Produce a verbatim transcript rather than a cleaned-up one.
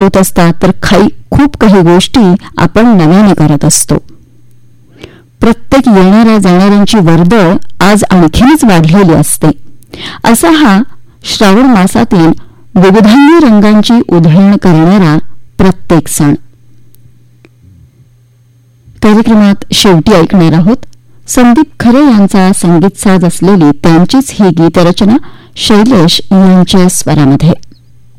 होत असतात, तर काही खूप काही गोष्टी आपण नव्याने करत असतो. प्रत्येक येणाऱ्या जाणाऱ्यांची वर्दळ आज आणखीनच वाढलेली असते. असा हा श्रावण मासातील विविधांगी रंगांची उधळण करणारा प्रत्येक सण. कार्यक्रमात शेवटी ऐकणार आहोत संदीप खरे यांचा संगीत साज असलेली त्यांचीच ही गीतरचना शैलेश यांच्या स्वरामध्ये.